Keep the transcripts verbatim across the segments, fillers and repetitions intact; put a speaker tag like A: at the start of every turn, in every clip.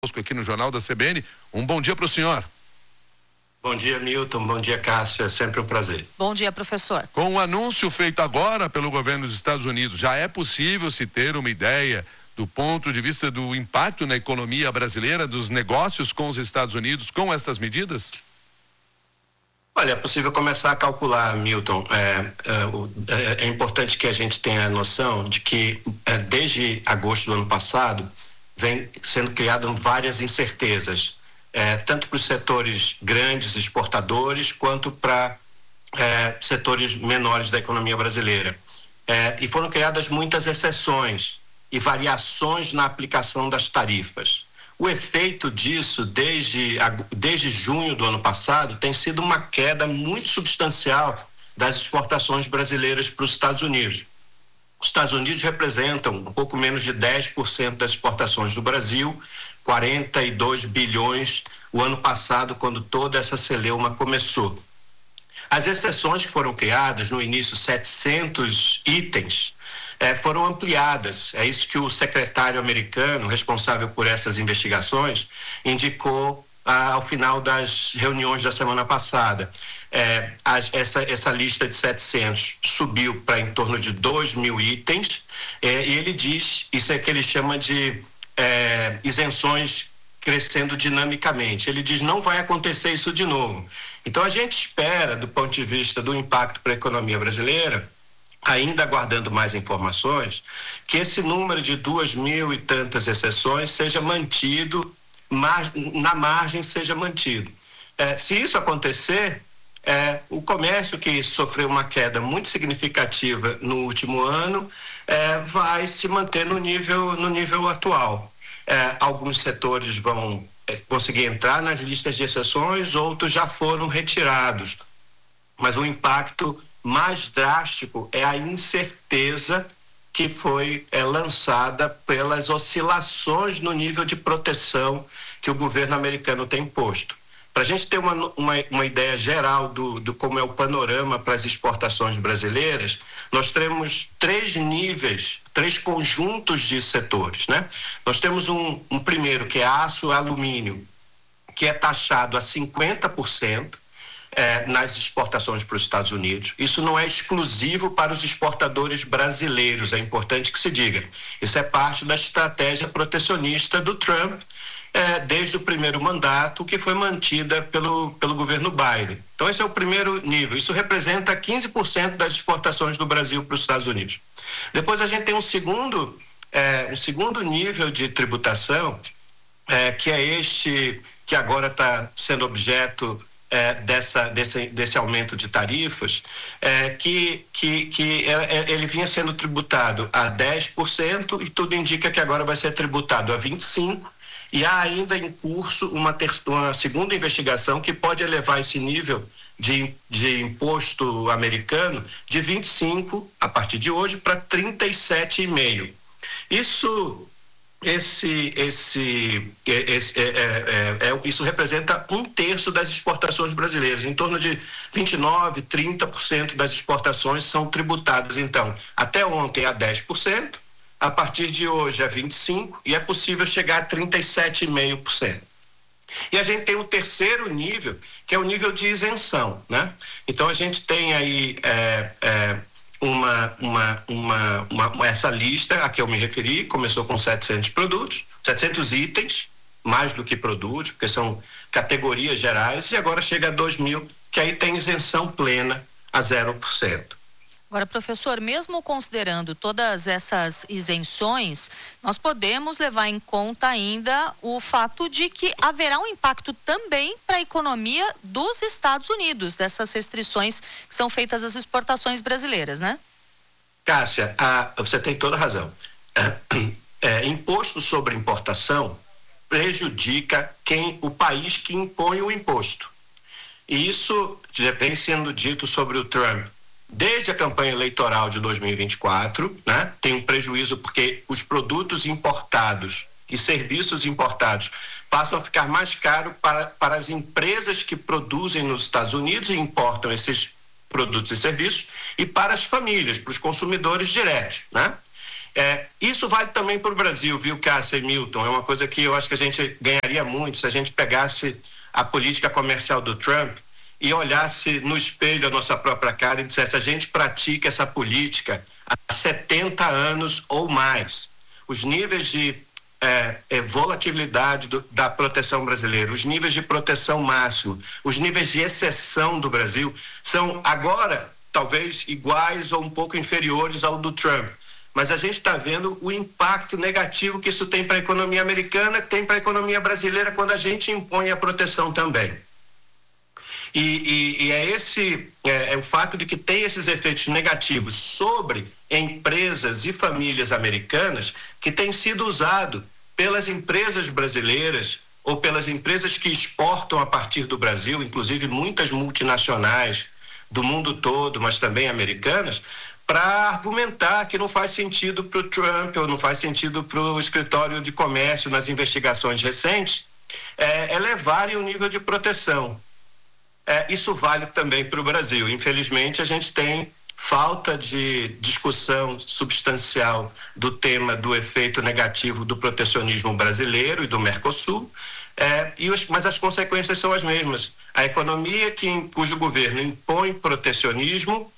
A: Aqui no Jornal da C B N. Um bom dia para o senhor.
B: Bom dia, Milton. Bom dia, Cássia. É sempre um prazer.
C: Bom dia, professor.
A: Com o anúncio feito agora pelo governo dos Estados Unidos, já é possível se ter uma ideia do ponto de vista do impacto na economia brasileira, dos negócios com os Estados Unidos, com essas medidas?
B: Olha, é possível começar a calcular, Milton. É, é, é importante que a gente tenha a noção de que é, desde agosto do ano passado vem sendo criadas várias incertezas, é, tanto para os setores grandes exportadores quanto para é, setores menores da economia brasileira. É, e foram criadas muitas exceções e variações na aplicação das tarifas. O efeito disso, desde, desde junho do ano passado, tem sido uma queda muito substancial das exportações brasileiras para os Estados Unidos. Os Estados Unidos representam um pouco menos de dez por cento das exportações do Brasil, quarenta e dois bilhões o ano passado, quando toda essa celeuma começou. As exceções que foram criadas, no início setecentos itens, eh, foram ampliadas. É isso que o secretário americano, responsável por essas investigações, indicou ah, ao final das reuniões da semana passada. É, a, essa, essa lista de setecentos subiu para em torno de dois mil itens, é, e ele diz, isso é que ele chama de é, isenções crescendo dinamicamente. Ele diz, não vai acontecer isso de novo. Então a gente espera, do ponto de vista do impacto para a economia brasileira, ainda aguardando mais informações, que esse número de duas mil e tantas exceções seja mantido, mar, na margem seja mantido. É, se isso acontecer, É, o comércio, que sofreu uma queda muito significativa no último ano, é, vai se manter no nível, no nível atual. É, alguns setores vão é, conseguir entrar nas listas de exceções, outros já foram retirados. Mas o impacto mais drástico é a incerteza que foi é, lançada pelas oscilações no nível de proteção que o governo americano tem posto. Para a gente ter uma, uma, uma ideia geral do, do como é o panorama para as exportações brasileiras, nós temos três níveis, três conjuntos de setores, né? Nós temos um, um primeiro, que é aço e alumínio, que é taxado a cinquenta por cento é, nas exportações para os Estados Unidos. Isso não é exclusivo para os exportadores brasileiros, é importante que se diga. Isso é parte da estratégia protecionista do Trump, É, desde o primeiro mandato, que foi mantida pelo, pelo governo Biden. Então esse é o primeiro nível. Isso representa quinze por cento das exportações do Brasil para os Estados Unidos. Depois a gente tem um segundo, é, um segundo nível de tributação, é, que é este que agora está sendo objeto é, dessa, desse, desse aumento de tarifas, é, que, que, que é, ele vinha sendo tributado a dez por cento e tudo indica que agora vai ser tributado a vinte e cinco por cento. E há ainda em curso uma, ter, uma segunda investigação que pode elevar esse nível de, de imposto americano de vinte e cinco, a partir de hoje, para trinta e sete vírgula cinco. Isso, esse, esse, esse, é, é, é, isso representa um terço das exportações brasileiras. Em torno de vinte e nove, trinta por cento das exportações são tributadas, então, até ontem a dez por cento. A partir de hoje é vinte e cinco por cento e é possível chegar a trinta e sete vírgula cinco por cento. E a gente tem o terceiro nível, que é o nível de isenção, né? Então a gente tem aí é, é, uma, uma, uma, uma, essa lista a que eu me referi, começou com setecentos produtos, setecentos itens, mais do que produtos, porque são categorias gerais, e agora chega a dois mil, que aí tem isenção plena a zero por cento.
C: Agora, professor, mesmo considerando todas essas isenções, nós podemos levar em conta ainda o fato de que haverá um impacto também para a economia dos Estados Unidos, dessas restrições que são feitas às exportações brasileiras, né?
B: Cássia, a, você tem toda a razão. É, é, imposto sobre importação prejudica quem, o país que impõe o imposto. E isso já vem sendo dito sobre o Trump desde a campanha eleitoral de dois mil e vinte e quatro, né? Tem um prejuízo porque os produtos importados e serviços importados passam a ficar mais caros para, para as empresas que produzem nos Estados Unidos e importam esses produtos e serviços, e para as famílias, para os consumidores diretos, né? É, isso vale também para o Brasil, viu, Cássia e Milton? É uma coisa que eu acho que a gente ganharia muito se a gente pegasse a política comercial do Trump e olhasse no espelho a nossa própria cara e dissesse: a gente pratica essa política há setenta anos ou mais. Os níveis de é, é, volatilidade do, da proteção brasileira, os níveis de proteção máximo, os níveis de exceção do Brasil são agora talvez iguais ou um pouco inferiores ao do Trump. Mas a gente está vendo o impacto negativo que isso tem para a economia americana, tem para a economia brasileira quando a gente impõe a proteção também. E, e, e é esse é, é o fato de que tem esses efeitos negativos sobre empresas e famílias americanas que tem sido usado pelas empresas brasileiras ou pelas empresas que exportam a partir do Brasil, inclusive muitas multinacionais do mundo todo, mas também americanas, para argumentar que não faz sentido para o Trump ou não faz sentido para o escritório de comércio nas investigações recentes é, elevarem o nível de proteção. É, isso vale também para o Brasil. Infelizmente, a gente tem falta de discussão substancial do tema do efeito negativo do protecionismo brasileiro e do Mercosul, é, e os, mas as consequências são as mesmas. A economia que, cujo governo impõe protecionismo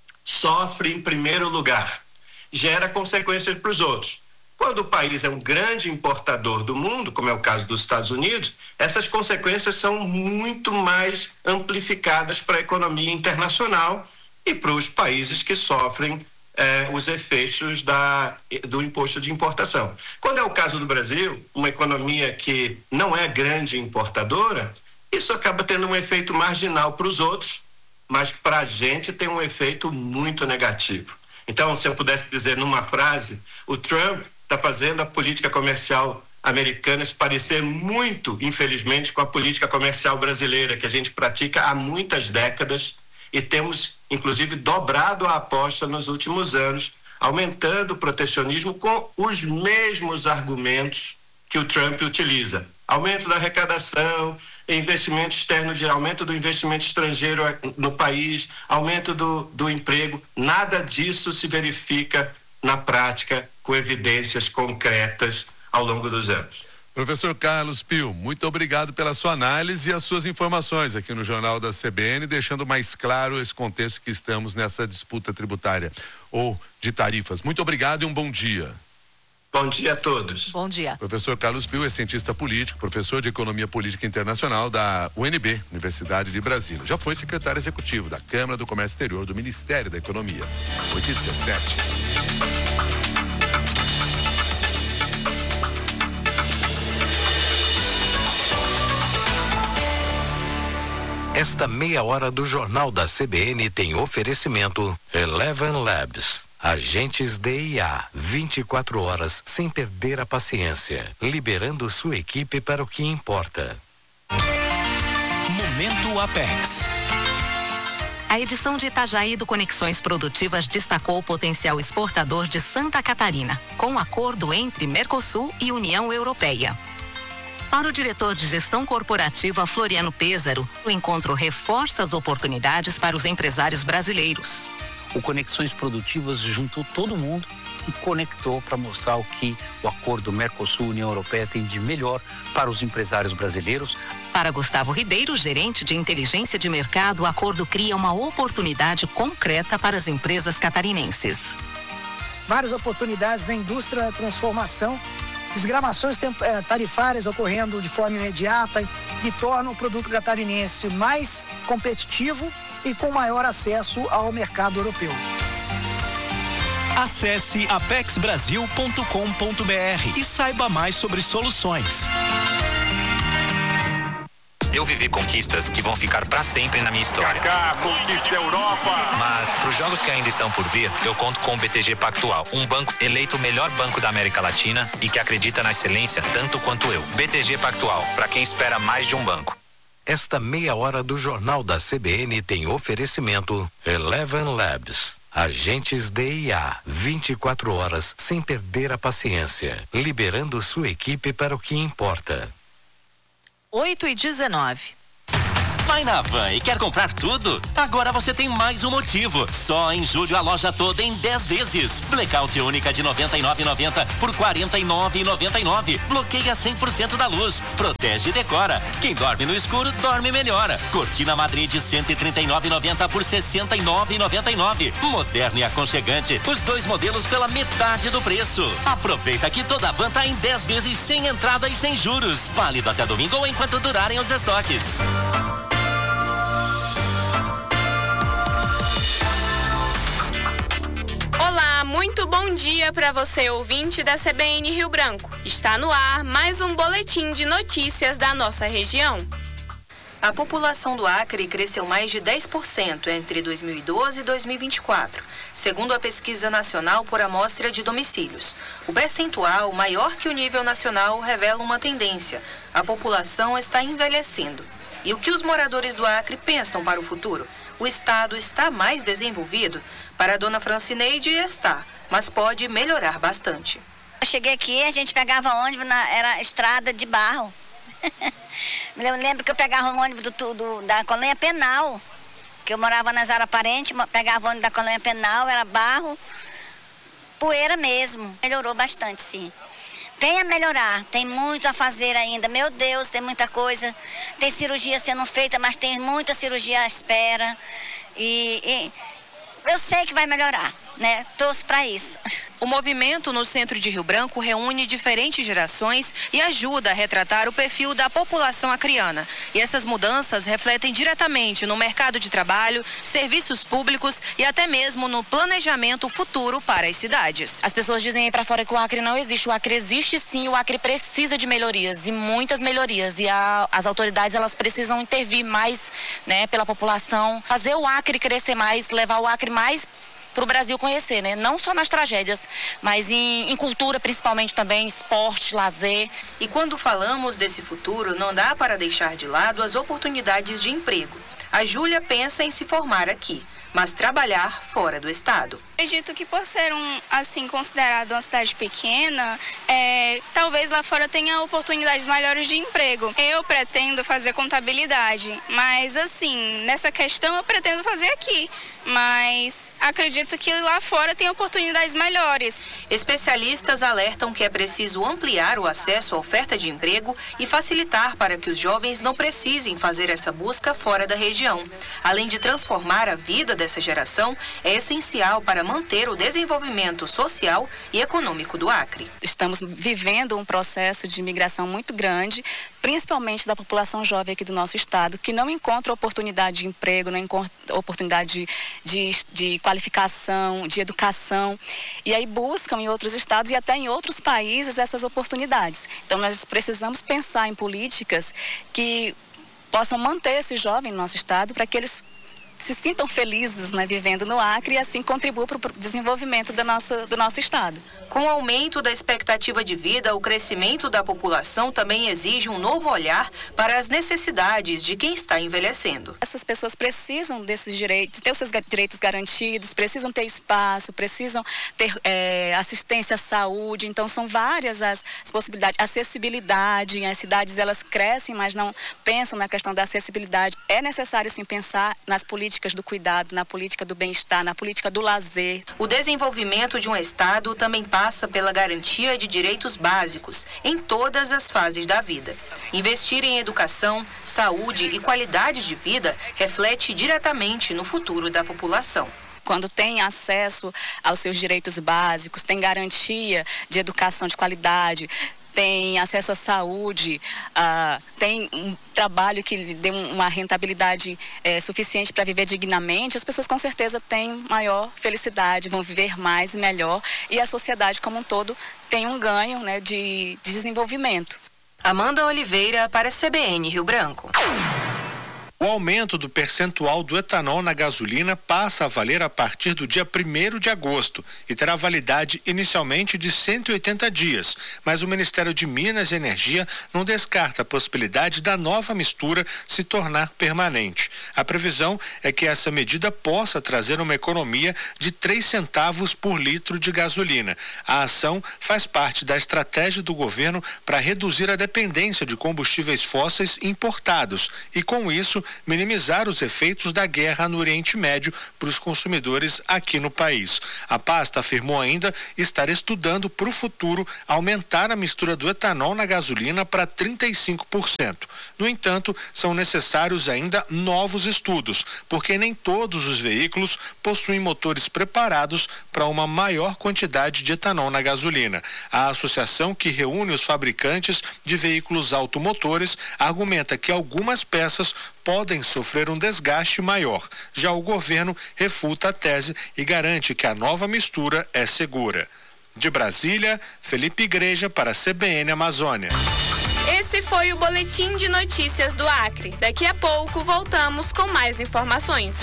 B: sofre em primeiro lugar, gera consequências para os outros. Quando o país é um grande importador do mundo, como é o caso dos Estados Unidos, essas consequências são muito mais amplificadas para a economia internacional e para os países que sofrem eh, os efeitos da, do imposto de importação. Quando é o caso do Brasil, uma economia que não é grande importadora, isso acaba tendo um efeito marginal para os outros, mas para a gente tem um efeito muito negativo. Então, se eu pudesse dizer numa frase, o Trump está fazendo a política comercial americana se parecer muito, infelizmente, com a política comercial brasileira, que a gente pratica há muitas décadas e temos, inclusive, dobrado a aposta nos últimos anos, aumentando o protecionismo com os mesmos argumentos que o Trump utiliza. Aumento da arrecadação, investimento externo, de aumento do investimento estrangeiro no país, aumento do, do emprego. Nada disso se verifica na prática com evidências concretas ao longo dos anos.
A: Professor Carlos Pio, muito obrigado pela sua análise e as suas informações aqui no Jornal da C B N, deixando mais claro esse contexto que estamos nessa disputa tributária ou de tarifas. Muito obrigado e um bom dia.
B: Bom dia a todos.
C: Bom dia.
A: Professor Carlos Pio é cientista político, professor de Economia Política Internacional da U N B, Universidade de Brasília. Já foi secretário executivo da Câmara do Comércio Exterior do Ministério da Economia. oito e dezessete.
D: Esta meia hora do Jornal da C B N tem oferecimento Eleven Labs. Agentes D I A, vinte e quatro horas sem perder a paciência, liberando sua equipe para o que importa.
E: Momento Apex.
F: A edição de Itajaí do Conexões Produtivas destacou o potencial exportador de Santa Catarina, com um acordo entre Mercosul e União Europeia. Para o diretor de gestão corporativa Floriano Pêsaro, o encontro reforça as oportunidades para os empresários brasileiros.
E: O Conexões Produtivas juntou todo mundo e conectou para mostrar o que o acordo Mercosul-União Europeia tem de melhor para os empresários brasileiros.
F: Para Gustavo Ribeiro, gerente de inteligência de mercado, o acordo cria uma oportunidade concreta para as empresas catarinenses.
G: Várias oportunidades na indústria da transformação, desgravações tarifárias ocorrendo de forma imediata que tornam o produto catarinense mais competitivo e com maior acesso ao mercado europeu.
H: Acesse apex brasil ponto com ponto b r e saiba mais sobre soluções.
I: Eu vivi conquistas que vão ficar para sempre na minha história.
J: Kaká, conquista a Europa.
I: Mas para os jogos que ainda estão por vir, eu conto com o B T G Pactual, um banco eleito o melhor banco da América Latina e que acredita na excelência tanto quanto eu. B T G Pactual, para quem espera mais de um banco.
D: Esta meia hora do Jornal da C B N tem oferecimento Eleven Labs. Agentes D I A, vinte e quatro horas sem perder a paciência, liberando sua equipe para o que importa.
C: oito e dezenove.
K: Vai na Van e quer comprar tudo? Agora você tem mais um motivo. Só em julho a loja toda em dez vezes. Blackout única de noventa e nove reais e noventa centavos por quarenta e nove reais e noventa e nove centavos. Bloqueia cem por cento da luz. Protege e decora. Quem dorme no escuro, dorme melhor. Cortina Madrid de cento e trinta e nove reais e noventa centavos por sessenta e nove reais e noventa e nove centavos. Moderno e aconchegante. Os dois modelos pela metade do preço. Aproveita que toda a Van tá em dez vezes sem entrada e sem juros. Válido até domingo ou enquanto durarem os estoques.
L: Olá, muito bom dia para você, ouvinte da C B N Rio Branco. Está no ar mais um boletim de notícias da nossa região.
M: A população do Acre cresceu mais de dez por cento entre dois mil e doze e dois mil e vinte e quatro, segundo a Pesquisa Nacional por Amostra de Domicílios. O percentual, maior que o nível nacional, revela uma tendência. A população está envelhecendo. E o que os moradores do Acre pensam para o futuro? O estado está mais desenvolvido? Para a dona Francineide está, mas pode melhorar bastante.
N: Eu cheguei aqui, a gente pegava ônibus, na, era estrada de barro. Eu lembro que eu pegava o ônibus do, do, da Colônia Penal, que eu morava na Zara Parente, pegava o ônibus da Colônia Penal, era barro, poeira mesmo. Melhorou bastante, sim. Tem a melhorar, tem muito a fazer ainda. Meu Deus, tem muita coisa. Tem cirurgia sendo feita, mas tem muita cirurgia à espera. E, e eu sei que vai melhorar, né? Torço para isso.
M: O movimento no centro de Rio Branco reúne diferentes gerações e ajuda a retratar o perfil da população acreana. E essas mudanças refletem diretamente no mercado de trabalho, serviços públicos e até mesmo no planejamento futuro para as cidades.
O: As pessoas dizem aí para fora que o Acre não existe. O Acre existe sim, o Acre precisa de melhorias e muitas melhorias. E a, as autoridades elas precisam intervir mais, né, pela população, fazer o Acre crescer mais, levar o Acre mais para o Brasil conhecer, né? Não só nas tragédias, mas em, em cultura principalmente também, esporte, lazer.
M: E quando falamos desse futuro, não dá para deixar de lado as oportunidades de emprego. A Júlia pensa em se formar aqui, mas trabalhar fora do estado.
L: Acredito que por ser um, assim, considerado uma cidade pequena, é, talvez lá fora tenha oportunidades maiores de emprego. Eu pretendo fazer contabilidade, mas assim, nessa questão eu pretendo fazer aqui. Mas acredito que lá fora tem oportunidades melhores.
M: Especialistas alertam que é preciso ampliar o acesso à oferta de emprego e facilitar para que os jovens não precisem fazer essa busca fora da região. Além de transformar a vida dessa geração, é essencial para manter o desenvolvimento social e econômico do Acre.
P: Estamos vivendo um processo de imigração muito grande, principalmente da população jovem aqui do nosso estado, que não encontra oportunidade de emprego, não encontra oportunidade de, de, de qualificação, de educação, e aí buscam em outros estados e até em outros países essas oportunidades. Então nós precisamos pensar em políticas que possam manter esse jovem no nosso estado para que eles se sintam felizes, né, vivendo no Acre e assim contribuam para o desenvolvimento da nossa, do nosso estado.
M: Com o aumento da expectativa de vida, o crescimento da população também exige um novo olhar para as necessidades de quem está envelhecendo.
P: Essas pessoas precisam desses direitos, ter os seus direitos garantidos, precisam ter espaço, precisam ter é, assistência à saúde, então são várias as, as possibilidades. Acessibilidade, as cidades elas crescem, mas não pensam na questão da acessibilidade. É necessário sim pensar nas políticas do cuidado, na política do bem-estar, na política do lazer.
M: O desenvolvimento de um estado também passa pela garantia de direitos básicos em todas as fases da vida. Investir em educação, saúde e qualidade de vida reflete diretamente no futuro da população.
P: Quando tem acesso aos seus direitos básicos, tem garantia de educação de qualidade, tem acesso à saúde, uh, tem um trabalho que lhe dê uma rentabilidade é, suficiente para viver dignamente, as pessoas com certeza têm maior felicidade, vão viver mais e melhor, e a sociedade como um todo tem um ganho, né, de, de desenvolvimento.
M: Amanda Oliveira para a C B N Rio Branco.
Q: O aumento do percentual do etanol na gasolina passa a valer a partir do dia primeiro de agosto e terá validade inicialmente de cento e oitenta dias, mas o Ministério de Minas e Energia não descarta a possibilidade da nova mistura se tornar permanente. A previsão é que essa medida possa trazer uma economia de três centavos por litro de gasolina. A ação faz parte da estratégia do governo para reduzir a dependência de combustíveis fósseis importados e, com isso, minimizar os efeitos da guerra no Oriente Médio para os consumidores aqui no país. A pasta afirmou ainda estar estudando para o futuro aumentar a mistura do etanol na gasolina para trinta e cinco por cento. No entanto, são necessários ainda novos estudos, porque nem todos os veículos possuem motores preparados para uma maior quantidade de etanol na gasolina. A associação que reúne os fabricantes de veículos automotores argumenta que algumas peças podem sofrer um desgaste maior. Já o governo refuta a tese e garante que a nova mistura é segura. De Brasília, Felipe Igreja para a C B N Amazônia.
R: Esse foi o Boletim de Notícias do Acre. Daqui a pouco voltamos com mais informações.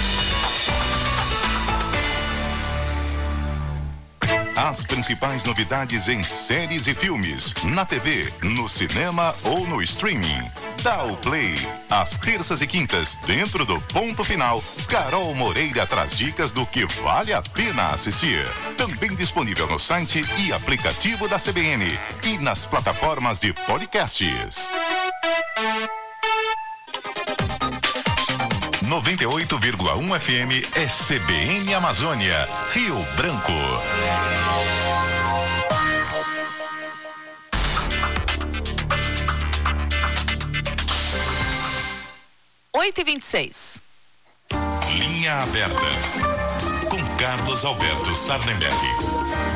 S: As principais novidades em séries e filmes, na T V, no cinema ou no streaming. Dá o play. Às terças e quintas, dentro do Ponto Final, Carol Moreira traz dicas do que vale a pena assistir. Também disponível no site e aplicativo da C B N e nas plataformas de podcasts. noventa e oito vírgula um F M é C B N Amazônia, Rio Branco.
C: oito e vinte e seis.
S: Linha aberta. Com Carlos Alberto Sardenberg.